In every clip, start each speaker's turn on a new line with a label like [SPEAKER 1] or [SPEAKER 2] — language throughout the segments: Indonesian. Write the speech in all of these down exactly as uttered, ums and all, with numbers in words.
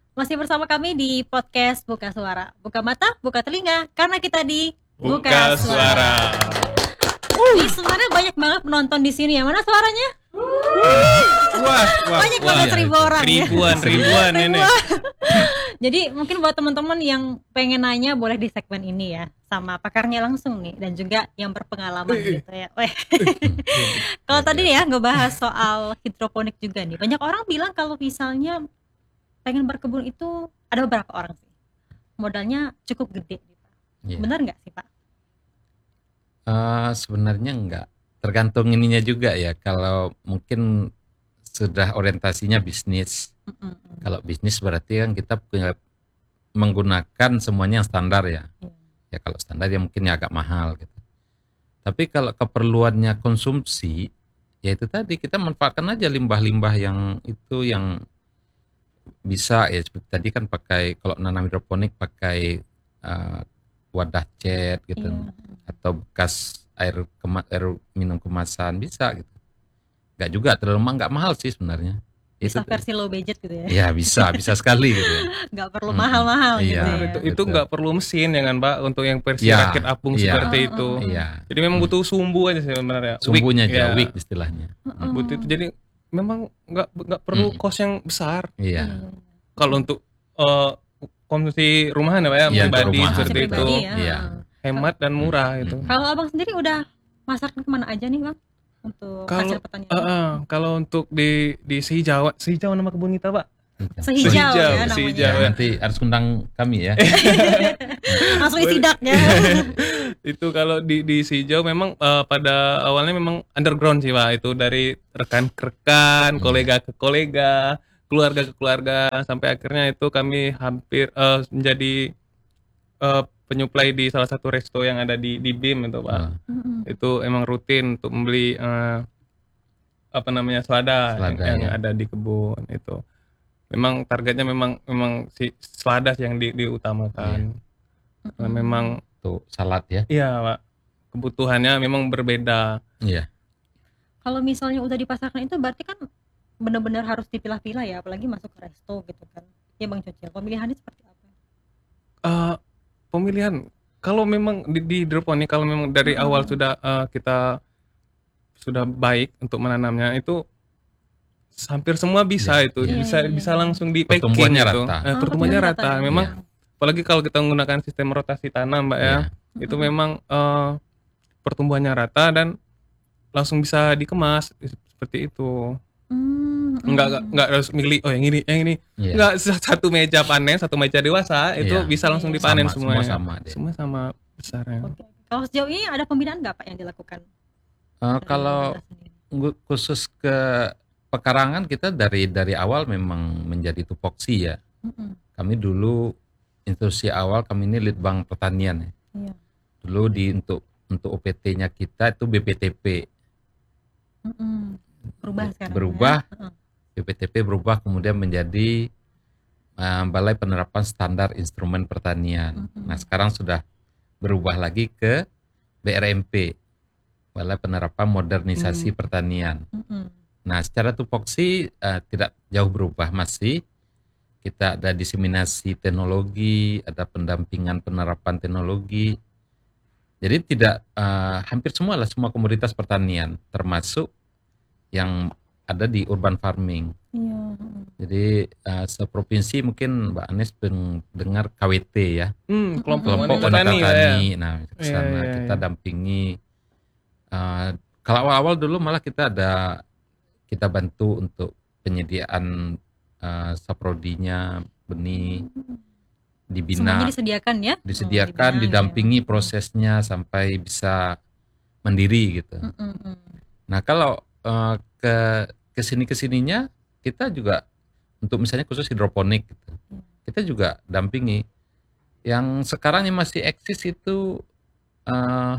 [SPEAKER 1] Masih bersama kami di podcast Buka Suara. Buka mata, buka telinga, karena kita di
[SPEAKER 2] Buka Suara.
[SPEAKER 1] Ini sebenarnya banyak banget penonton di sini ya. Mana suaranya?
[SPEAKER 2] Wah, wah,
[SPEAKER 1] Banyak
[SPEAKER 2] wah.
[SPEAKER 1] banget seribu orang ya.
[SPEAKER 2] Ribuan, ribuan ini.
[SPEAKER 1] Jadi mungkin buat teman-teman yang pengen nanya boleh di segmen ini ya, sama pakarnya langsung nih dan juga yang berpengalaman gitu ya. Weh. Kalau tadi ya ngebahas soal hidroponik juga nih, banyak orang bilang kalau misalnya pengen berkebun itu ada beberapa orang sih modalnya cukup gede gitu.
[SPEAKER 3] Iya.
[SPEAKER 1] Benar nggak sih Pak?
[SPEAKER 3] Eh, sebenarnya enggak, tergantung ininya juga ya. Kalau mungkin sudah orientasinya bisnis,
[SPEAKER 1] Mm-mm.
[SPEAKER 3] kalau bisnis berarti kan kita punya menggunakan semuanya yang standar ya.
[SPEAKER 1] Iya.
[SPEAKER 3] Ya kalau standar ya mungkin ya agak mahal gitu. Tapi kalau keperluannya konsumsi, ya itu tadi kita manfaatkan aja limbah-limbah yang itu yang bisa ya, seperti tadi kan pakai kalau nanam hidroponik pakai eh, wadah cat gitu,
[SPEAKER 1] Iya.
[SPEAKER 3] atau bekas air kema- air minum kemasan bisa gitu. Nggak juga terlalu ma- nggak mahal sih sebenarnya.
[SPEAKER 1] Bisa
[SPEAKER 3] Itu
[SPEAKER 1] versi low budget gitu ya.
[SPEAKER 3] ya bisa bisa sekali gitu.
[SPEAKER 1] Nggak perlu
[SPEAKER 3] Mm-mm.
[SPEAKER 1] mahal-mahal gitu
[SPEAKER 3] Iya.
[SPEAKER 1] ya.
[SPEAKER 2] Itu itu
[SPEAKER 3] Betul.
[SPEAKER 2] nggak perlu mesin ya kan, Pak, untuk yang versi
[SPEAKER 3] Ya,
[SPEAKER 2] rakit apung
[SPEAKER 3] iya.
[SPEAKER 2] seperti
[SPEAKER 1] Oh,
[SPEAKER 2] itu.
[SPEAKER 1] oh, oh.
[SPEAKER 3] Iya.
[SPEAKER 2] Jadi memang butuh sumbu aja sih sebenarnya.
[SPEAKER 3] Sumbunya
[SPEAKER 2] Wick,
[SPEAKER 3] aja,
[SPEAKER 2] ya.
[SPEAKER 3] wick istilahnya.
[SPEAKER 1] Mm-mm.
[SPEAKER 2] Butuh itu. Jadi memang nggak nggak perlu
[SPEAKER 3] Mm.
[SPEAKER 2] kos yang besar.
[SPEAKER 3] Iya.
[SPEAKER 1] Iya.
[SPEAKER 2] Kalau untuk eh, konsumsi rumahan ya Pak ya,
[SPEAKER 3] Iya, untuk
[SPEAKER 2] pribadi
[SPEAKER 3] rumahan.
[SPEAKER 2] seperti
[SPEAKER 1] Konsumsi
[SPEAKER 2] itu.
[SPEAKER 1] pribadi ya.
[SPEAKER 3] Iya.
[SPEAKER 2] Hemat dan murah itu.
[SPEAKER 3] Mm.
[SPEAKER 1] Kalau abang sendiri udah masarkan kemana aja nih Bang untuk
[SPEAKER 2] Kalau
[SPEAKER 1] hasil pertanian?
[SPEAKER 2] eh, eh, kalau untuk di di Sehijau, Sehijau nama kebun kita, Pak.
[SPEAKER 1] Sehijau,
[SPEAKER 2] Sehijau,
[SPEAKER 1] ya namanya.
[SPEAKER 2] Sehijau.
[SPEAKER 3] Ya,
[SPEAKER 2] ya.
[SPEAKER 3] nanti harus undang kami ya.
[SPEAKER 1] Langsung isidak ya.
[SPEAKER 2] Itu kalau di di Sijau memang eh, pada awalnya memang underground sih Pak, itu dari rekan ke rekan,
[SPEAKER 3] Iya.
[SPEAKER 2] kolega ke kolega, keluarga ke keluarga, sampai akhirnya itu kami hampir eh, menjadi eh, penyuplai di salah satu resto yang ada di di B I M itu Pak.
[SPEAKER 3] Oh,
[SPEAKER 1] Mm-mm.
[SPEAKER 2] Itu emang rutin untuk membeli eh, apa namanya selada,
[SPEAKER 3] Selada,
[SPEAKER 2] yang, yang
[SPEAKER 3] ya.
[SPEAKER 2] ada di kebun itu. Memang targetnya memang memang si selada sih yang di, diutamakan. Karena memang
[SPEAKER 3] tuh salad ya.
[SPEAKER 2] iya Pak, kebutuhannya memang berbeda.
[SPEAKER 3] Iya.
[SPEAKER 1] Kalau misalnya udah dipasarkan itu berarti kan benar-benar harus dipilah-pilah ya, apalagi masuk ke resto gitu kan. Ya Bang Cocil, pemilihannya seperti apa?
[SPEAKER 2] Eh, pemilihan kalau memang di, di hidroponik, kalau memang dari
[SPEAKER 1] Hmm.
[SPEAKER 2] awal sudah eh, kita sudah baik untuk menanamnya, itu hampir semua bisa
[SPEAKER 3] Iya,
[SPEAKER 2] itu
[SPEAKER 3] iya.
[SPEAKER 2] bisa
[SPEAKER 1] Iya, iya,
[SPEAKER 2] bisa
[SPEAKER 1] iya.
[SPEAKER 2] langsung di packing
[SPEAKER 3] Pertumbuhannya
[SPEAKER 2] gitu.
[SPEAKER 3] rata.
[SPEAKER 2] Eh,
[SPEAKER 1] Oh,
[SPEAKER 2] pertumbuhannya
[SPEAKER 1] pertumbuhannya
[SPEAKER 2] rata.
[SPEAKER 1] rata ya.
[SPEAKER 2] Memang
[SPEAKER 3] Iya.
[SPEAKER 2] apalagi kalau kita menggunakan sistem rotasi tanam, Mbak ya,
[SPEAKER 3] Iya.
[SPEAKER 2] itu
[SPEAKER 1] Mm-mm.
[SPEAKER 2] memang eh, pertumbuhannya rata dan langsung bisa dikemas seperti itu.
[SPEAKER 1] Hmm,
[SPEAKER 2] Enggak enggak
[SPEAKER 1] mm.
[SPEAKER 2] enggak harus milih oh yang ini yang ini.
[SPEAKER 3] Iya.
[SPEAKER 2] Enggak satu meja panen, satu meja dewasa itu
[SPEAKER 3] Iya.
[SPEAKER 2] bisa langsung
[SPEAKER 1] Iya.
[SPEAKER 2] dipanen
[SPEAKER 3] Sama, semua
[SPEAKER 2] semuanya.
[SPEAKER 3] sama deh.
[SPEAKER 2] Semua sama besarnya.
[SPEAKER 1] Oke. Kalau sejauh ini ada pembinaan nggak Pak yang dilakukan?
[SPEAKER 3] Eh,
[SPEAKER 1] dari
[SPEAKER 3] kalau
[SPEAKER 1] Anda sendiri?
[SPEAKER 3] ngu- khusus ke pekarangan kita dari dari awal memang menjadi tupoksi ya.
[SPEAKER 1] Mm-mm.
[SPEAKER 3] Kami dulu instruksi awal kami ini litbang pertanian ya.
[SPEAKER 1] Iya.
[SPEAKER 3] Dulu di untuk untuk O P T-nya kita itu B P T P.
[SPEAKER 1] Mm-mm. Berubah sekarang.
[SPEAKER 3] Berubah.
[SPEAKER 1] Ya? Heeh.
[SPEAKER 3] B P T P berubah kemudian menjadi eh, Balai Penerapan Standar Instrumen Pertanian.
[SPEAKER 1] Mm-mm.
[SPEAKER 3] Nah, sekarang sudah berubah lagi ke B R M P, Balai Penerapan Modernisasi
[SPEAKER 2] Hmm.
[SPEAKER 3] Pertanian.
[SPEAKER 1] Mm-mm.
[SPEAKER 3] Nah, secara tupoksi eh, tidak jauh berubah, masih kita ada diseminasi teknologi, ada pendampingan penerapan teknologi. Jadi tidak eh, hampir semua lah semua komoditas pertanian, termasuk yang ada di urban farming.
[SPEAKER 1] Iya. heeh.
[SPEAKER 3] Jadi eh, seprovinsi mungkin Mbak Anes peng- dengar K W T ya,
[SPEAKER 2] Hmm, kelompok
[SPEAKER 3] kelompok
[SPEAKER 2] wanita
[SPEAKER 3] wanita
[SPEAKER 2] tani,
[SPEAKER 3] tani.
[SPEAKER 2] Pak, ya.
[SPEAKER 3] Nah, ke
[SPEAKER 2] Iya,
[SPEAKER 3] sana
[SPEAKER 2] iya,
[SPEAKER 3] kita
[SPEAKER 2] iya.
[SPEAKER 3] dampingi. Eh, kalau awal-awal dulu malah kita ada kita bantu untuk penyediaan eh, saprodinya, benih, dibina,
[SPEAKER 1] Semuanya disediakan ya?
[SPEAKER 3] disediakan,
[SPEAKER 1] Oh, dibina,
[SPEAKER 3] didampingi
[SPEAKER 1] ya.
[SPEAKER 3] prosesnya sampai bisa mandiri gitu.
[SPEAKER 1] Mm-mm.
[SPEAKER 3] Nah, kalau eh, ke kesini kesininya kita juga untuk misalnya khusus hidroponik gitu, kita juga dampingi. Yang sekarang yang masih eksis itu eh,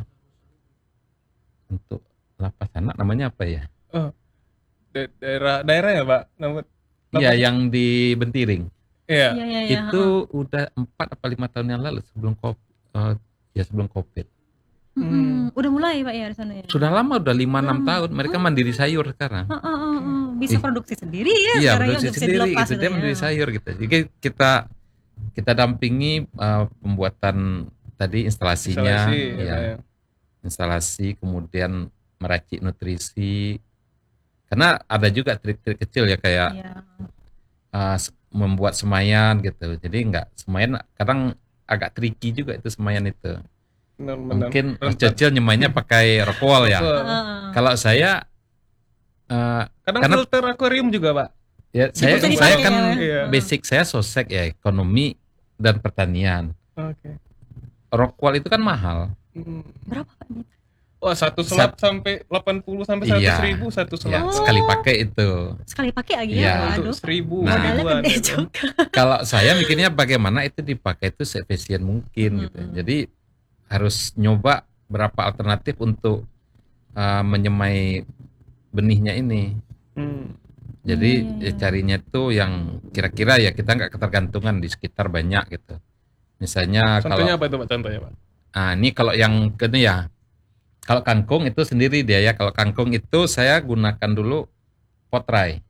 [SPEAKER 3] untuk lapas anak namanya apa ya?
[SPEAKER 2] Da- daerah daerah ya Pak. Nama-
[SPEAKER 3] Iya,
[SPEAKER 2] Lapas-
[SPEAKER 3] yang di Bentiring.
[SPEAKER 2] Iya.
[SPEAKER 1] Iya, iya, iya,
[SPEAKER 3] Itu udah empat apa lima tahun yang lalu sebelum covid, ya sebelum covid.
[SPEAKER 1] Mm-mm. Udah mulai Pak ya di sana ya.
[SPEAKER 3] Sudah lama, udah lima enam
[SPEAKER 1] Hmm.
[SPEAKER 3] tahun. Mereka mandiri sayur sekarang.
[SPEAKER 1] Ah, ah, ah, ah. Bisa
[SPEAKER 3] Ih.
[SPEAKER 1] produksi sendiri ya
[SPEAKER 3] Iya,
[SPEAKER 1] sekarang ya,
[SPEAKER 3] produksi
[SPEAKER 1] nggak bisa
[SPEAKER 3] sendiri
[SPEAKER 1] dilepas
[SPEAKER 3] gitu.
[SPEAKER 1] gitu
[SPEAKER 3] Dia
[SPEAKER 1] ya.
[SPEAKER 3] mandiri sayur gitu. Jadi kita kita dampingi uh, pembuatan tadi instalasinya,
[SPEAKER 2] Instalasi,
[SPEAKER 3] ya,
[SPEAKER 2] ya.
[SPEAKER 3] instalasi, kemudian meracik nutrisi. Karena ada juga trik-trik kecil ya kayak
[SPEAKER 1] Iya.
[SPEAKER 3] uh, s- membuat semayan gitu. Jadi nggak semayan, kadang agak tricky juga itu semayan itu.
[SPEAKER 2] Benar-benar.
[SPEAKER 3] Mungkin Mas
[SPEAKER 2] Rentan.
[SPEAKER 3] Cecil nyemainnya pakai rockwool ya.
[SPEAKER 2] Rockwool.
[SPEAKER 1] Ah, ah, ah.
[SPEAKER 3] Kalau saya uh,
[SPEAKER 2] Kadang
[SPEAKER 3] karena-
[SPEAKER 2] filter akuarium juga, Pak.
[SPEAKER 3] ya saya
[SPEAKER 1] bisa
[SPEAKER 3] saya
[SPEAKER 1] dipakai
[SPEAKER 3] kan
[SPEAKER 1] ya.
[SPEAKER 2] Iya.
[SPEAKER 3] basic saya sosek ya, ekonomi dan pertanian.
[SPEAKER 2] Oke.
[SPEAKER 3] Rockwool itu kan mahal.
[SPEAKER 2] Hmm.
[SPEAKER 1] Berapa Pak?
[SPEAKER 2] Wah, satu selat sampai delapan puluh sampai seratus
[SPEAKER 3] Iya.
[SPEAKER 2] ribu satu
[SPEAKER 3] Ya,
[SPEAKER 2] selat.
[SPEAKER 3] sekali pakai itu.
[SPEAKER 1] Sekali pakai lagi
[SPEAKER 3] Iya.
[SPEAKER 1] ya.
[SPEAKER 2] Itu
[SPEAKER 1] Waduh.
[SPEAKER 2] seribu
[SPEAKER 3] Nah.
[SPEAKER 1] Modalnya
[SPEAKER 2] ribuan
[SPEAKER 1] gede
[SPEAKER 2] gitu.
[SPEAKER 1] juga.
[SPEAKER 3] Kalau saya mikirnya bagaimana itu dipakai itu seefisien mungkin gitu.
[SPEAKER 1] Mm-mm.
[SPEAKER 3] Jadi harus nyoba berapa alternatif untuk uh, menyemai benihnya ini.
[SPEAKER 2] Hmm.
[SPEAKER 3] Jadi
[SPEAKER 1] Iya, iya,
[SPEAKER 3] ya
[SPEAKER 1] iya.
[SPEAKER 3] carinya tuh yang kira-kira ya kita nggak ketergantungan di sekitar banyak gitu. Misalnya
[SPEAKER 2] Contohnya
[SPEAKER 3] kalau
[SPEAKER 2] apa itu, Pak? Contohnya, Pak?
[SPEAKER 3] ah ini kalau yang ini ya, kalau kangkung itu sendiri dia ya. Kalau kangkung itu saya gunakan dulu potrai.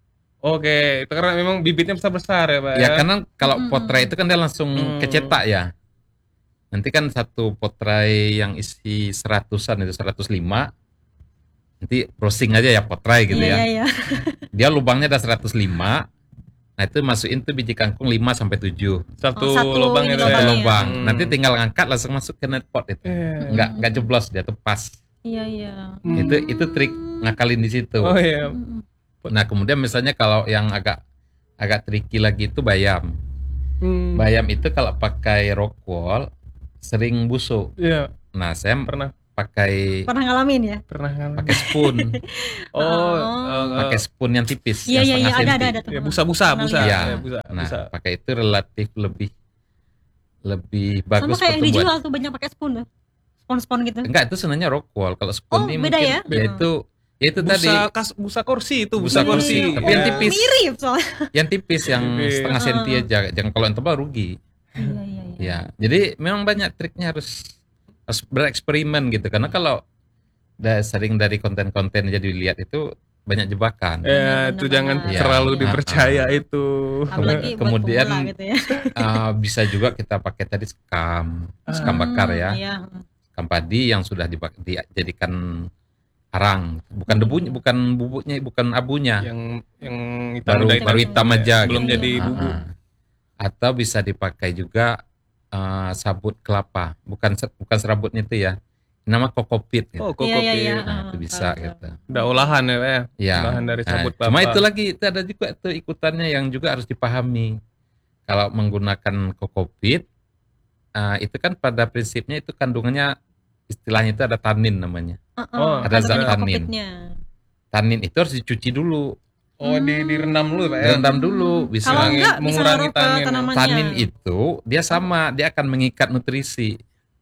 [SPEAKER 2] Oke, itu karena memang bibitnya besar-besar ya, Pak.
[SPEAKER 3] Ya karena kalau
[SPEAKER 1] Mm-mm.
[SPEAKER 3] potrai itu kan dia langsung
[SPEAKER 2] Hmm.
[SPEAKER 3] kecetak ya. Nanti kan satu potrai yang isi seratusan itu seratus lima. Nanti browsing aja ya potrai gitu
[SPEAKER 1] Iya,
[SPEAKER 3] ya.
[SPEAKER 1] iya, iya.
[SPEAKER 3] Dia lubangnya ada seratus lima. Nah itu masukin tuh biji kangkung lima sampai tujuh.
[SPEAKER 2] Satu,
[SPEAKER 1] Oh, satu
[SPEAKER 2] lubang
[SPEAKER 1] ini
[SPEAKER 2] itu
[SPEAKER 3] Satu
[SPEAKER 1] lubang
[SPEAKER 2] ya.
[SPEAKER 1] ya.
[SPEAKER 3] lubang.
[SPEAKER 2] Hmm.
[SPEAKER 3] Nanti tinggal ngangkat langsung masuk ke net pot itu.
[SPEAKER 2] Iya.
[SPEAKER 3] Enggak enggak jeblos dia tuh pas.
[SPEAKER 1] Iya, iya.
[SPEAKER 2] Hmm.
[SPEAKER 3] Itu itu trik ngakalin di situ.
[SPEAKER 2] Oh iya.
[SPEAKER 1] Mm-mm.
[SPEAKER 3] Nah kemudian misalnya kalau yang agak agak tricky lagi itu bayam.
[SPEAKER 2] Hmm.
[SPEAKER 3] Bayam itu kalau pakai rockwool sering busuk.
[SPEAKER 2] Iya,
[SPEAKER 3] Nah saya
[SPEAKER 2] pernah
[SPEAKER 3] pakai
[SPEAKER 1] Pernah ngalamin ya?
[SPEAKER 2] pernah ngalamin.
[SPEAKER 3] pakai spoon,
[SPEAKER 2] Oh,
[SPEAKER 1] Oh.
[SPEAKER 2] eh,
[SPEAKER 3] pakai spoon yang tipis,
[SPEAKER 1] Iya,
[SPEAKER 3] yang
[SPEAKER 1] iya, iya,
[SPEAKER 3] setengah
[SPEAKER 1] ada,
[SPEAKER 3] senti.
[SPEAKER 1] ada, ada.
[SPEAKER 2] ya busa-busa,
[SPEAKER 1] Pernah
[SPEAKER 2] busa,
[SPEAKER 1] lihat.
[SPEAKER 3] Iya.
[SPEAKER 2] ya, busa,
[SPEAKER 3] Nah
[SPEAKER 2] busa.
[SPEAKER 3] pakai itu relatif lebih lebih
[SPEAKER 1] Sama
[SPEAKER 3] bagus
[SPEAKER 1] kayak yang
[SPEAKER 3] pertumbuhan.
[SPEAKER 1] dijual tuh banyak pakai spoon tuh. Spon-spon gitu.
[SPEAKER 3] Enggak itu sebenarnya rockwool. Kalau spoon
[SPEAKER 1] Oh,
[SPEAKER 3] ini
[SPEAKER 1] beda
[SPEAKER 3] mungkin
[SPEAKER 1] ya?
[SPEAKER 3] ya itu ya itu tadi
[SPEAKER 2] Busa kas, busa kursi itu,
[SPEAKER 3] Busa
[SPEAKER 2] busa kursi.
[SPEAKER 3] kursi. Tapi yang
[SPEAKER 2] Iya.
[SPEAKER 3] tipis.
[SPEAKER 1] Mirip soalnya.
[SPEAKER 3] yang tipis yang
[SPEAKER 2] Tipis.
[SPEAKER 3] setengah senti
[SPEAKER 1] Ah.
[SPEAKER 3] aja. Jangan kalau yang tebal rugi.
[SPEAKER 1] Iya, iya, iya.
[SPEAKER 3] Ya, jadi memang banyak triknya, harus harus bereksperimen gitu. Karena kalau udah sering dari konten-konten jadi lihat itu banyak jebakan.
[SPEAKER 2] Ya,
[SPEAKER 1] Benar,
[SPEAKER 2] itu
[SPEAKER 1] benar
[SPEAKER 2] jangan
[SPEAKER 1] banget.
[SPEAKER 2] terlalu
[SPEAKER 3] Iya.
[SPEAKER 2] dipercaya
[SPEAKER 3] Ah.
[SPEAKER 2] itu.
[SPEAKER 1] Apalagi buat
[SPEAKER 3] Kemudian-
[SPEAKER 1] pemula gitu ya.
[SPEAKER 3] Uh, bisa juga kita pakai tadi sekam, sekam bakar ya,
[SPEAKER 1] Hmm, Iya.
[SPEAKER 3] sekam padi yang sudah dibak- dijadikan arang, bukan
[SPEAKER 1] Hmm.
[SPEAKER 3] debunya, bukan bubuknya, bukan abunya,
[SPEAKER 2] Yang yang hitam
[SPEAKER 3] baru
[SPEAKER 2] udah
[SPEAKER 3] baru hitam aja,
[SPEAKER 2] belum
[SPEAKER 3] gitu.
[SPEAKER 2] jadi
[SPEAKER 1] Iya.
[SPEAKER 2] bubuk.
[SPEAKER 3] Ah, ah. Atau bisa dipakai juga uh, sabut kelapa, bukan se- bukan serabutnya itu ya, nama kokopit. Gitu.
[SPEAKER 2] Oh,
[SPEAKER 1] Iya, iya,
[SPEAKER 2] kokopit.
[SPEAKER 1] iya.
[SPEAKER 3] Nah, itu
[SPEAKER 1] Ah,
[SPEAKER 3] bisa
[SPEAKER 1] tahu,
[SPEAKER 3] gitu.
[SPEAKER 2] Udah olahan ya, Pak ya.
[SPEAKER 3] Ya.
[SPEAKER 2] Olahan dari
[SPEAKER 3] Nah,
[SPEAKER 2] sabut
[SPEAKER 3] cuma
[SPEAKER 2] kelapa.
[SPEAKER 3] itu lagi itu ada juga tuh ikutannya yang juga harus dipahami. Kalau menggunakan kokopit, uh, itu kan pada prinsipnya itu kandungannya istilahnya itu ada tanin namanya.
[SPEAKER 1] Uh-uh,
[SPEAKER 2] ada
[SPEAKER 1] kandungan
[SPEAKER 3] zat tanin.
[SPEAKER 1] kokopitnya.
[SPEAKER 3] Tanin itu harus dicuci dulu,
[SPEAKER 2] Oh, di direndam dulu, Pak ya.
[SPEAKER 3] direndam dulu. Bisa
[SPEAKER 1] Kalau
[SPEAKER 2] Mengurangi-
[SPEAKER 1] enggak bisa
[SPEAKER 2] mengurangi
[SPEAKER 1] naruh ke
[SPEAKER 2] tanin.
[SPEAKER 1] tanamannya.
[SPEAKER 3] tanin itu dia sama, dia akan mengikat nutrisi.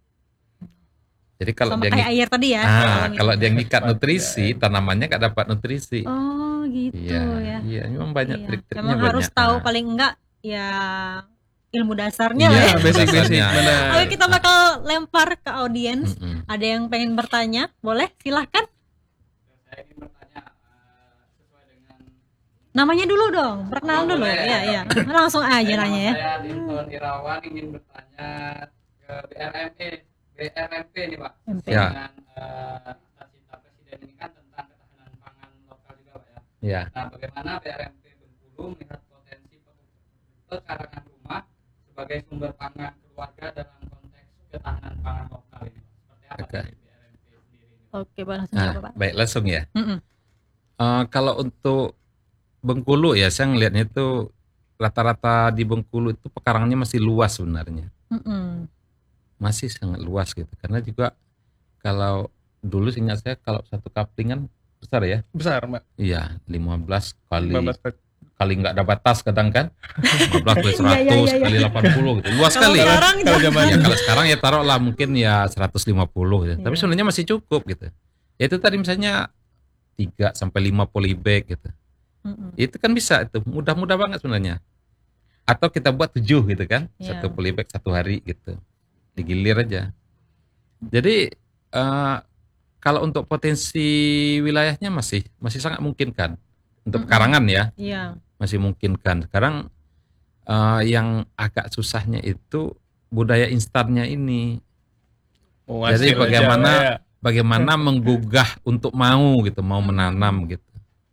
[SPEAKER 3] Jadi kalau
[SPEAKER 1] sama
[SPEAKER 3] dia
[SPEAKER 1] kayak
[SPEAKER 3] ngik-
[SPEAKER 1] air tadi ya.
[SPEAKER 3] ah,
[SPEAKER 1] Kalau
[SPEAKER 3] kalau
[SPEAKER 1] gitu.
[SPEAKER 3] dia ngikat
[SPEAKER 2] Dapat,
[SPEAKER 3] nutrisi,
[SPEAKER 2] ya.
[SPEAKER 3] tanamannya nggak dapat nutrisi.
[SPEAKER 1] Oh, gitu
[SPEAKER 3] Iya,
[SPEAKER 1] ya.
[SPEAKER 3] iya, memang banyak
[SPEAKER 1] Iya.
[SPEAKER 3] trik-triknya
[SPEAKER 1] Emang
[SPEAKER 3] banyak.
[SPEAKER 1] harus tahu
[SPEAKER 3] Ah.
[SPEAKER 1] paling enggak ya ilmu dasarnya
[SPEAKER 3] Iya,
[SPEAKER 1] lah ya.
[SPEAKER 2] basic-basic,
[SPEAKER 3] dasarnya.
[SPEAKER 2] benar.
[SPEAKER 1] Oke, kita bakal lempar ke audiens.
[SPEAKER 3] Mm-mm.
[SPEAKER 1] Ada yang pengen bertanya? Boleh? Silahkan.
[SPEAKER 4] Saya ingin bertanya eh, sesuai dengan
[SPEAKER 1] Namanya dulu dong. Perkenalan
[SPEAKER 4] Oh,
[SPEAKER 1] dulu.
[SPEAKER 4] boleh.
[SPEAKER 1] Iya, iya. Langsung aja
[SPEAKER 4] Nama
[SPEAKER 1] nanya ya.
[SPEAKER 4] Saya Dinton Irawan ingin bertanya ke B R M P, B R M P nih Pak.
[SPEAKER 1] M P.
[SPEAKER 3] Ya.
[SPEAKER 4] Dengan eh, cita-cita Presiden ini kan tentang ketahanan pangan lokal juga Pak ya.
[SPEAKER 3] Ya.
[SPEAKER 4] Nah, bagaimana B R M P Bengkulu melihat potensi pekarangan rumah sebagai sumber pangan keluarga dalam konteks ketahanan pangan lokal ini? Pak? Seperti apa
[SPEAKER 3] Oke.
[SPEAKER 4] dari B R M P sendiri ini? Pak?
[SPEAKER 1] Oke, Pak, langsung
[SPEAKER 3] Nah,
[SPEAKER 1] jawab, Pak.
[SPEAKER 3] baik langsung ya.
[SPEAKER 1] Mm-mm.
[SPEAKER 3] Eh, kalau untuk Bengkulu ya, saya ngelihatnya itu rata-rata di Bengkulu itu pekarangannya masih luas sebenarnya,
[SPEAKER 1] Mm-mm.
[SPEAKER 3] masih sangat luas gitu. Karena juga kalau dulu ingat saya kalau satu kaplingan besar ya,
[SPEAKER 2] Besar, Mbak.
[SPEAKER 3] iya lima belas kali
[SPEAKER 2] lima belas
[SPEAKER 3] kali nggak ada batas kadang kan, lima belas kali
[SPEAKER 1] Iya, iya,
[SPEAKER 3] seratus
[SPEAKER 1] iya, iya.
[SPEAKER 3] kali delapan puluh gitu, luas
[SPEAKER 1] Kalau
[SPEAKER 3] sekali.
[SPEAKER 1] sekarang
[SPEAKER 2] Kalau
[SPEAKER 1] jangan.
[SPEAKER 2] zaman
[SPEAKER 3] Ya kalau sekarang ya taruhlah mungkin ya seratus lima puluh gitu. Tapi
[SPEAKER 1] Iya.
[SPEAKER 3] sebenarnya masih cukup gitu. Ya itu tadi misalnya tiga sampai lima polybag gitu.
[SPEAKER 1] Mm-mm.
[SPEAKER 3] Itu kan bisa itu, mudah-mudah banget sebenarnya. Atau kita buat tujuh gitu kan,
[SPEAKER 1] Iya.
[SPEAKER 3] satu polybag satu hari gitu, digilir aja. Jadi eh, kalau untuk potensi wilayahnya masih masih sangat memungkinkan untuk
[SPEAKER 1] Mm-mm.
[SPEAKER 3] pekarangan ya,
[SPEAKER 1] Iya.
[SPEAKER 3] masih memungkinkan. Sekarang eh, yang agak susahnya itu budaya instannya ini.
[SPEAKER 2] Oh,
[SPEAKER 3] Jadi
[SPEAKER 2] hasil aja
[SPEAKER 3] bagaimana
[SPEAKER 2] lah ya.
[SPEAKER 3] bagaimana menggugah untuk mau gitu, mau menanam gitu.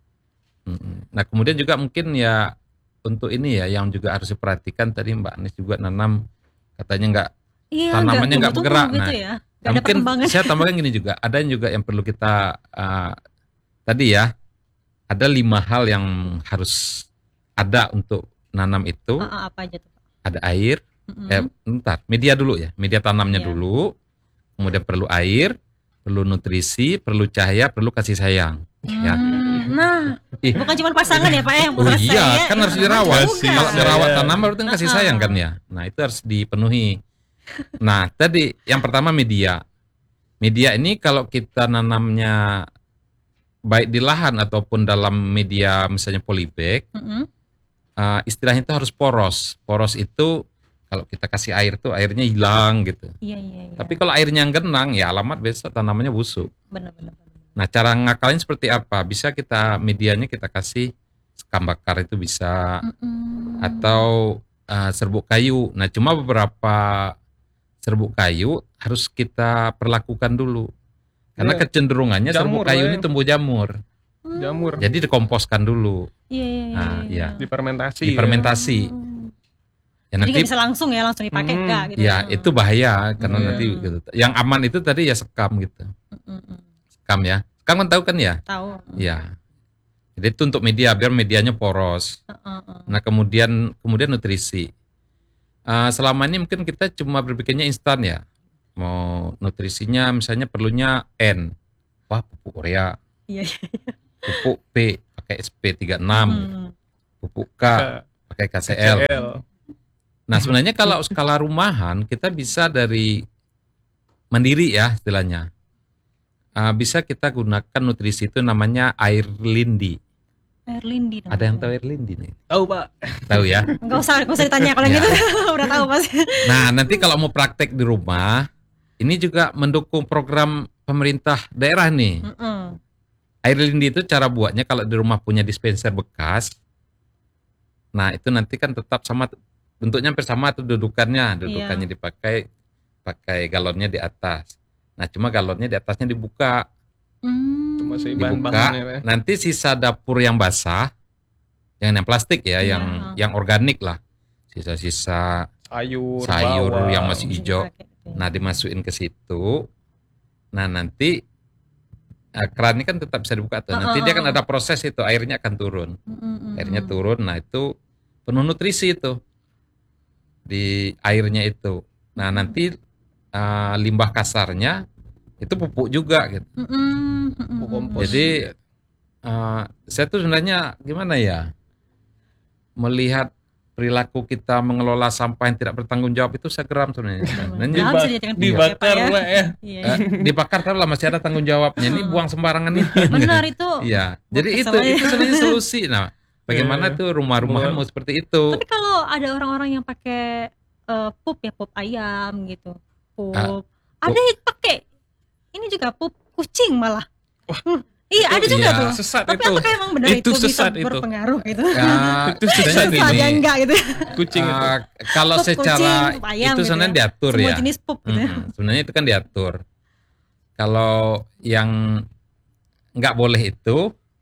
[SPEAKER 3] Mm-mm. Nah kemudian juga mungkin ya untuk ini ya yang juga harus diperhatikan tadi Mbak Anies juga nanam katanya nggak
[SPEAKER 1] Iya,
[SPEAKER 3] tanamannya nggak
[SPEAKER 1] tumbuh-tumbuh
[SPEAKER 3] bergerak.
[SPEAKER 1] gitu
[SPEAKER 3] Nah,
[SPEAKER 1] ya.
[SPEAKER 3] nah,
[SPEAKER 1] Gak ada
[SPEAKER 3] mungkin
[SPEAKER 1] perkembangan.
[SPEAKER 3] saya tambahkan gini juga, ada yang juga yang perlu kita uh, tadi ya, ada lima hal yang harus ada untuk nanam itu.
[SPEAKER 1] Ah, ah, apa aja tuh, Pak?
[SPEAKER 3] Ada air,
[SPEAKER 1] Mm-mm.
[SPEAKER 3] eh, bentar, media dulu ya, media tanamnya
[SPEAKER 1] Iya.
[SPEAKER 3] dulu, kemudian perlu air, perlu nutrisi, perlu cahaya, perlu kasih sayang. Ya.
[SPEAKER 1] Hmm, nah,
[SPEAKER 3] Ih,
[SPEAKER 1] bukan cuma pasangan ya Pak ya, yang
[SPEAKER 3] oh
[SPEAKER 1] perlu
[SPEAKER 3] iya,
[SPEAKER 1] saya,
[SPEAKER 3] kan harus
[SPEAKER 1] tanaman
[SPEAKER 3] dirawat.
[SPEAKER 1] juga.
[SPEAKER 2] Kasih
[SPEAKER 3] Kalau merawat
[SPEAKER 2] sayang.
[SPEAKER 3] tanaman berarti kan kasih sayang kan ya. Nah itu harus dipenuhi. Nah tadi yang pertama media. Media ini kalau kita nanamnya baik di lahan ataupun dalam media misalnya polybag,
[SPEAKER 1] Mm-mm.
[SPEAKER 3] uh, istilahnya itu harus poros. Poros itu kalau kita kasih air tuh airnya hilang gitu.
[SPEAKER 1] Iya, iya, iya.
[SPEAKER 3] Tapi kalau airnya genang ya alamat besok tanamannya busuk.
[SPEAKER 1] Benar-benar.
[SPEAKER 3] Nah cara ngakalin seperti apa? Bisa kita medianya kita kasih sekam bakar itu bisa,
[SPEAKER 1] Mm-mm.
[SPEAKER 3] atau uh, serbuk kayu. Nah cuma beberapa serbuk kayu harus kita perlakukan dulu. Karena
[SPEAKER 2] Iya.
[SPEAKER 3] kecenderungannya serbuk
[SPEAKER 2] Jamur
[SPEAKER 3] kayu
[SPEAKER 2] lah
[SPEAKER 3] ini
[SPEAKER 2] ya.
[SPEAKER 3] tumbuh jamur.
[SPEAKER 1] Hmm.
[SPEAKER 2] Jamur
[SPEAKER 3] Jadi dikomposkan dulu.
[SPEAKER 1] Iya, iya, iya.
[SPEAKER 3] Nah,
[SPEAKER 1] iya.
[SPEAKER 3] iya.
[SPEAKER 2] difermentasi.
[SPEAKER 3] Difermentasi.
[SPEAKER 1] Hmm.
[SPEAKER 3] Ya
[SPEAKER 1] Jadi
[SPEAKER 3] nanti
[SPEAKER 1] nggak bisa langsung ya, langsung dipakai
[SPEAKER 2] Hmm.
[SPEAKER 1] enggak gitu.
[SPEAKER 3] ya itu bahaya karena
[SPEAKER 2] Iya.
[SPEAKER 3] nanti gitu. Yang aman itu tadi ya sekam gitu.
[SPEAKER 1] Mm-mm.
[SPEAKER 3] Sekam ya. Sekam kan tahu kan ya?
[SPEAKER 1] Tahu.
[SPEAKER 3] Ya. Jadi itu untuk media biar medianya poros.
[SPEAKER 1] Uh-uh.
[SPEAKER 3] Nah kemudian kemudian nutrisi. Uh, selama ini mungkin kita cuma berpikirnya instan ya. Mau nutrisinya misalnya perlunya N. Wah pupuk urea.
[SPEAKER 1] Iya, iya.
[SPEAKER 3] Pupuk P pakai S P tiga puluh enam.
[SPEAKER 1] Hmm.
[SPEAKER 3] Pupuk K
[SPEAKER 2] K-
[SPEAKER 3] pakai K C L.
[SPEAKER 2] C L.
[SPEAKER 3] Nah sebenarnya kalau skala rumahan kita bisa dari mandiri ya istilahnya. Uh, bisa kita gunakan nutrisi itu namanya air lindi.
[SPEAKER 1] Air lindi.
[SPEAKER 3] Ada yang tahu air lindi nih?
[SPEAKER 2] Tahu Pak.
[SPEAKER 3] Tahu ya?
[SPEAKER 1] Enggak usah, enggak usah ditanya kalau yang
[SPEAKER 3] Ya.
[SPEAKER 1] gitu. Udah tahu pasti.
[SPEAKER 3] Nah nanti kalau mau praktek di rumah, ini juga mendukung program pemerintah daerah nih.
[SPEAKER 1] Mm-mm.
[SPEAKER 3] Air lindi itu cara buatnya kalau di rumah punya dispenser bekas. Nah itu nanti kan tetap sama, bentuknya hampir sama tuh dudukannya. Dudukannya dipakai, pakai galonnya di atas. Nah cuma galonnya di atasnya dibuka.
[SPEAKER 1] Hmm.
[SPEAKER 2] Cuma si
[SPEAKER 3] Dibuka,
[SPEAKER 2] bahan-bahannya ya.
[SPEAKER 3] nanti sisa dapur yang basah, jangan yang plastik ya,
[SPEAKER 1] Iya.
[SPEAKER 3] yang yang organik lah. Sisa-sisa
[SPEAKER 2] Sayur,
[SPEAKER 3] sayur
[SPEAKER 2] bawang.
[SPEAKER 3] yang masih
[SPEAKER 1] Bisa
[SPEAKER 3] hijau.
[SPEAKER 1] dipakai gitu ya.
[SPEAKER 3] Nah dimasukin ke situ. Nah nanti eh, keran ini kan tetap bisa dibuka tuh.
[SPEAKER 1] Ah,
[SPEAKER 3] Nanti
[SPEAKER 1] ah,
[SPEAKER 3] dia kan
[SPEAKER 1] ah.
[SPEAKER 3] ada proses itu, airnya akan turun.
[SPEAKER 1] Mm-mm.
[SPEAKER 3] Airnya turun, nah itu penuh nutrisi itu di airnya itu. Nah nanti eh, limbah kasarnya itu pupuk juga gitu.
[SPEAKER 1] Mm-mm.
[SPEAKER 2] Pupuk
[SPEAKER 1] Mm-mm.
[SPEAKER 2] kompos.
[SPEAKER 3] Jadi eh, saya tuh sebenarnya gimana ya, melihat perilaku kita mengelola sampah yang tidak bertanggung jawab itu saya geram sebenarnya. Sebenarnya
[SPEAKER 1] Jangan bisa dijadikan pupuk ya, Pak,
[SPEAKER 2] Dibakar
[SPEAKER 1] ya.
[SPEAKER 2] Pak ya.
[SPEAKER 1] Iya.
[SPEAKER 3] eh, dibakar taruhlah masih ada tanggung jawabnya. Ini buang sembarangan ini.
[SPEAKER 1] Benar itu.
[SPEAKER 3] Iya. Jadi
[SPEAKER 1] Buang
[SPEAKER 3] itu
[SPEAKER 1] semuanya.
[SPEAKER 3] itu sebenarnya solusi. Nah, bagaimana
[SPEAKER 2] Iya.
[SPEAKER 3] tuh rumah-rumah
[SPEAKER 2] Buang.
[SPEAKER 3] mau seperti itu?
[SPEAKER 1] Tapi kalau ada orang-orang yang pakai eh, pup ya, pup ayam gitu. Pup.
[SPEAKER 3] Ah,
[SPEAKER 1] Ada yang pakai ini juga pup kucing malah. Hmm. Iya, ada
[SPEAKER 3] itu
[SPEAKER 1] juga
[SPEAKER 3] iya.
[SPEAKER 1] tuh.
[SPEAKER 2] Sesat
[SPEAKER 1] Tapi
[SPEAKER 2] itu.
[SPEAKER 1] apakah emang benar
[SPEAKER 2] Itu
[SPEAKER 1] itu, bisa
[SPEAKER 2] sesat itu.
[SPEAKER 1] berpengaruh gitu?
[SPEAKER 3] Ya,
[SPEAKER 2] Itu susah
[SPEAKER 3] sebenarnya
[SPEAKER 2] nih.
[SPEAKER 1] Ada
[SPEAKER 3] gini,
[SPEAKER 1] enggak gitu?
[SPEAKER 2] Kucing itu.
[SPEAKER 3] eh, kalau
[SPEAKER 1] Pup
[SPEAKER 3] secara
[SPEAKER 1] kucing, pup ayam
[SPEAKER 3] itu
[SPEAKER 1] gitu
[SPEAKER 3] sebenarnya
[SPEAKER 1] ya.
[SPEAKER 3] diatur
[SPEAKER 1] Semua
[SPEAKER 3] ya.
[SPEAKER 1] jenis pup gitu. ya.
[SPEAKER 3] Mm-mm. Sebenarnya itu kan diatur. Kalau yang nggak boleh itu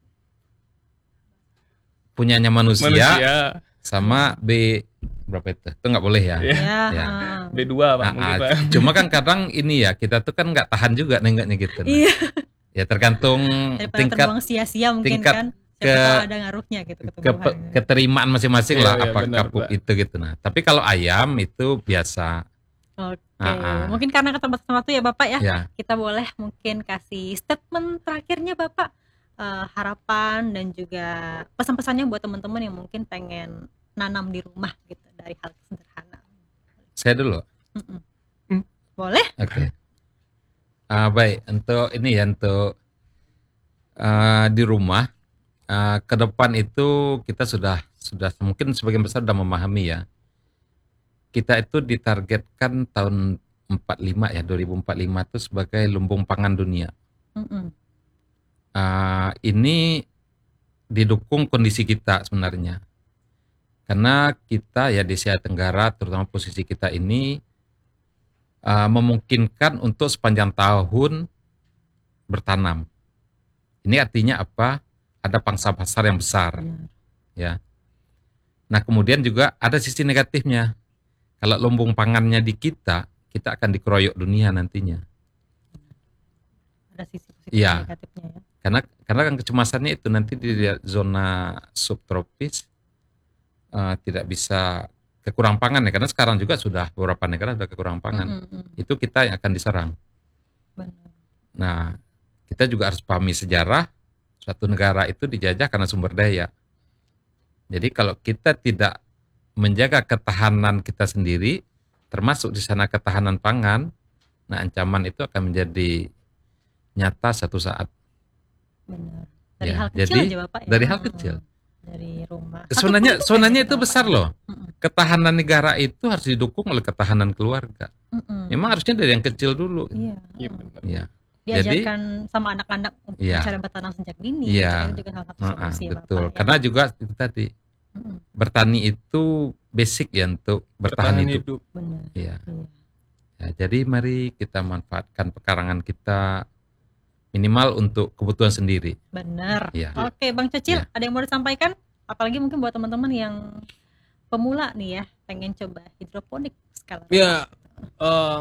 [SPEAKER 3] punyanya manusia,
[SPEAKER 2] Manusia.
[SPEAKER 3] sama B berapa itu? Itu nggak boleh ya.
[SPEAKER 2] Iya.
[SPEAKER 1] Ya.
[SPEAKER 3] Ya.
[SPEAKER 1] ah.
[SPEAKER 2] B dua Pak
[SPEAKER 3] Nah,
[SPEAKER 2] mungkin
[SPEAKER 3] ah,
[SPEAKER 2] Pak.
[SPEAKER 3] cuma kan kadang ini ya kita tuh kan nggak tahan juga nenggaknya gitu. Nah,
[SPEAKER 1] Iya.
[SPEAKER 3] ya tergantung
[SPEAKER 1] Daripada
[SPEAKER 3] tingkat
[SPEAKER 1] terbuang sia-sia mungkin
[SPEAKER 3] tingkat
[SPEAKER 1] kan.
[SPEAKER 3] ke-
[SPEAKER 1] Siapa tahu ada ngaruhnya gitu ke
[SPEAKER 3] ke,
[SPEAKER 1] tumbuhan.
[SPEAKER 3] keterimaan masing-masing
[SPEAKER 2] Iya,
[SPEAKER 3] lah
[SPEAKER 2] iya,
[SPEAKER 3] apakah
[SPEAKER 2] benar,
[SPEAKER 3] pup
[SPEAKER 2] Pak.
[SPEAKER 3] itu gitu. Nah, tapi kalau ayam itu biasa.
[SPEAKER 1] Oke.
[SPEAKER 3] Ah, ah.
[SPEAKER 1] Mungkin karena keterbatasan waktu ya Bapak ya.
[SPEAKER 3] Ya,
[SPEAKER 1] Kita boleh mungkin kasih statement terakhirnya Bapak, eh, harapan dan juga pesan-pesannya buat teman-teman yang mungkin pengen nanam di rumah gitu dari hal sederhana.
[SPEAKER 3] saya dulu.
[SPEAKER 1] Mm-mm.
[SPEAKER 2] Hmm.
[SPEAKER 1] Boleh?
[SPEAKER 3] Oke. Ah, baik, untuk ini ya untuk ah, di rumah ah, ke depan itu kita sudah sudah mungkin sebagian besar sudah memahami ya. Kita itu ditargetkan tahun empat puluh lima ya, dua ribu empat puluh lima itu sebagai lumbung pangan dunia.
[SPEAKER 1] Mm-mm.
[SPEAKER 3] Uh, ini didukung kondisi kita sebenarnya. Karena kita ya di Asia Tenggara, terutama posisi kita ini uh, memungkinkan untuk sepanjang tahun bertanam. Ini artinya apa? Ada pangsa pasar yang besar,
[SPEAKER 1] Benar.
[SPEAKER 3] ya. Nah kemudian juga ada sisi negatifnya. Kalau lumbung pangannya di kita, kita akan dikeroyok dunia nantinya.
[SPEAKER 1] Ada sisi positif
[SPEAKER 3] Iya.
[SPEAKER 1] dan negatifnya ya.
[SPEAKER 3] Karena karena kan kecemasannya itu nanti di zona subtropis uh, tidak bisa kekurangan pangan ya. Karena sekarang juga sudah beberapa negara sudah kekurangan pangan.
[SPEAKER 1] Mm-mm.
[SPEAKER 3] Itu kita yang akan diserang.
[SPEAKER 1] Benar.
[SPEAKER 3] Nah kita juga harus pahami sejarah. Suatu negara itu dijajah karena sumber daya. Jadi kalau kita tidak menjaga ketahanan kita sendiri, termasuk di sana ketahanan pangan, nah ancaman itu akan menjadi nyata satu saat.
[SPEAKER 1] Benar. Dari
[SPEAKER 3] Ya,
[SPEAKER 1] hal kecil
[SPEAKER 3] jadi
[SPEAKER 1] aja Bapak ya.
[SPEAKER 3] dari hal
[SPEAKER 1] Mm-mm.
[SPEAKER 3] kecil.
[SPEAKER 1] Dari rumah.
[SPEAKER 3] Sebenarnya
[SPEAKER 1] Satu
[SPEAKER 3] sebenarnya
[SPEAKER 1] produk
[SPEAKER 3] itu
[SPEAKER 1] aja
[SPEAKER 3] besar
[SPEAKER 1] gitu,
[SPEAKER 3] loh.
[SPEAKER 1] Bapak. Mm-mm.
[SPEAKER 3] Ketahanan negara itu harus didukung oleh ketahanan keluarga.
[SPEAKER 1] Mm-mm.
[SPEAKER 3] Memang harusnya dari yang kecil dulu.
[SPEAKER 1] Iya.
[SPEAKER 2] Iya
[SPEAKER 1] Mm.
[SPEAKER 2] benar.
[SPEAKER 3] Ya. Jadi
[SPEAKER 1] Diajarkan sama anak-anak untuk
[SPEAKER 3] Iya.
[SPEAKER 1] cara bertanam sejak dini.
[SPEAKER 3] Iya.
[SPEAKER 1] Itu juga salah satu
[SPEAKER 3] uh-uh,
[SPEAKER 1] solusi ya,
[SPEAKER 3] betul.
[SPEAKER 1] Bapak, ya.
[SPEAKER 3] Karena juga itu tadi
[SPEAKER 1] Mm-mm.
[SPEAKER 3] bertani itu basic ya untuk bertahan
[SPEAKER 2] Bertahan
[SPEAKER 3] hidup.
[SPEAKER 2] hidup.
[SPEAKER 1] Benar.
[SPEAKER 3] Iya.
[SPEAKER 1] Iya.
[SPEAKER 3] Ya, jadi mari kita manfaatkan pekarangan kita minimal untuk kebutuhan sendiri.
[SPEAKER 1] Benar.
[SPEAKER 3] Iya.
[SPEAKER 1] Oke, Bang Cecil,
[SPEAKER 3] Iya.
[SPEAKER 1] ada yang mau disampaikan? Apalagi mungkin buat teman-teman yang pemula nih ya, pengen coba hidroponik skala
[SPEAKER 2] Ya, eh,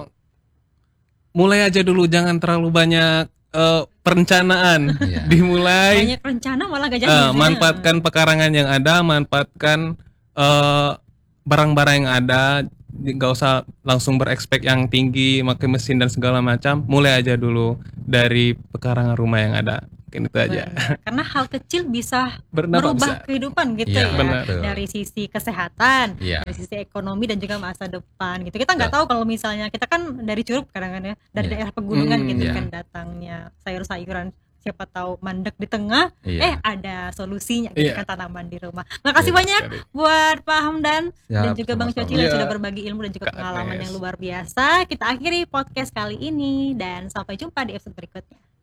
[SPEAKER 2] mulai aja dulu, jangan terlalu banyak eh, perencanaan.
[SPEAKER 3] Iya.
[SPEAKER 2] Dimulai,
[SPEAKER 1] banyak rencana malah gak jadi.
[SPEAKER 2] eh,
[SPEAKER 1] gitu ya.
[SPEAKER 2] manfaatkan pekarangan yang ada, manfaatkan eh, barang-barang yang ada, nggak usah langsung berekspek yang tinggi, pakai mesin dan segala macam. Mulai aja dulu dari pekarangan rumah yang ada. Mungkin itu aja.
[SPEAKER 1] Benar. Karena hal kecil bisa
[SPEAKER 2] Bernafas
[SPEAKER 1] merubah
[SPEAKER 2] besar.
[SPEAKER 1] kehidupan gitu
[SPEAKER 3] Iya,
[SPEAKER 1] ya.
[SPEAKER 2] benar.
[SPEAKER 1] Dari sisi kesehatan,
[SPEAKER 3] Iya.
[SPEAKER 1] dari sisi ekonomi dan juga masa depan gitu. Kita nggak tahu kalau misalnya kita kan dari Curup kadang-kadang ya, dari
[SPEAKER 3] Iya.
[SPEAKER 1] daerah pegunungan
[SPEAKER 2] Hmm,
[SPEAKER 1] gitu
[SPEAKER 3] iya.
[SPEAKER 1] kan datangnya sayur-sayuran, siapa tahu mandek di tengah,
[SPEAKER 3] Iya.
[SPEAKER 1] eh ada solusinya gitu
[SPEAKER 2] Iya.
[SPEAKER 1] kan, tanaman di rumah. Makasih
[SPEAKER 3] Iya,
[SPEAKER 1] banyak
[SPEAKER 2] sekali.
[SPEAKER 1] buat Pak Hamdan dan
[SPEAKER 3] Siap,
[SPEAKER 1] juga Bang
[SPEAKER 3] sama-sama.
[SPEAKER 1] Cocil yang
[SPEAKER 2] Iya.
[SPEAKER 1] sudah berbagi ilmu dan juga
[SPEAKER 2] Kak
[SPEAKER 1] pengalaman
[SPEAKER 2] Agnes.
[SPEAKER 1] yang luar biasa. Kita akhiri podcast kali ini dan sampai jumpa di episode berikutnya.